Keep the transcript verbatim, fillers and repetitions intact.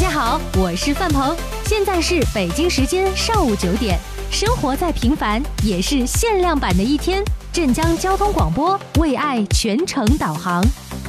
好，我是范鹏，现在是北京时间上午九点。生活再平凡，也是限量版的一天。镇江交通广播为爱全程导航。